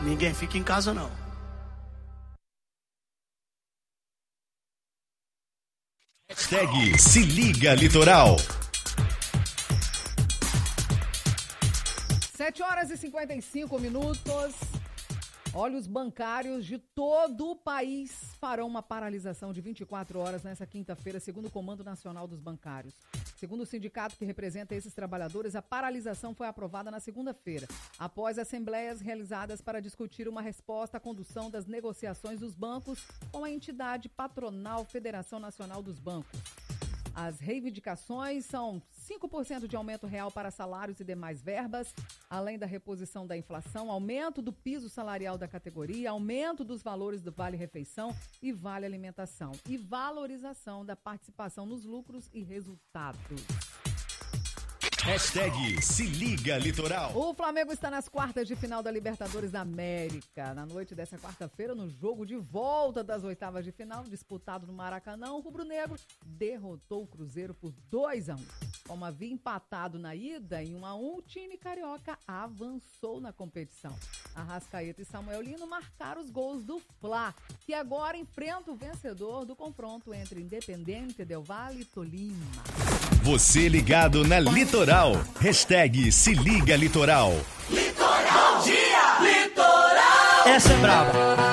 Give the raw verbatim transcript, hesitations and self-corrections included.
ninguém fica em casa não. Hashtag Se Liga Litoral. sete horas e cinquenta e cinco minutos. Olha, os bancários de todo o país farão uma paralisação de vinte e quatro horas nessa quinta-feira, segundo o Comando Nacional dos Bancários. Segundo o sindicato que representa esses trabalhadores, a paralisação foi aprovada na segunda-feira, após assembleias realizadas para discutir uma resposta à condução das negociações dos bancos com a entidade patronal Federação Nacional dos Bancos. As reivindicações são cinco por cento de aumento real para salários e demais verbas, além da reposição da inflação, aumento do piso salarial da categoria, aumento dos valores do Vale-Refeição e Vale-Alimentação e valorização da participação nos lucros e resultados. Hashtag Se Liga Litoral. O Flamengo está nas quartas de final da Libertadores da América. Na noite dessa quarta-feira, no jogo de volta das oitavas de final, disputado no Maracanã, o rubro-negro derrotou o Cruzeiro por dois a um. Como havia empatado na ida em um a um, o time carioca avançou na competição. Arrascaeta e Samuel Lino marcaram os gols do Fla, que agora enfrenta o vencedor do confronto entre Independiente del Valle e Tolima. Você ligado na Litoral. Hashtag Se Liga Litoral. Litoral dia! Litoral! Essa é brava.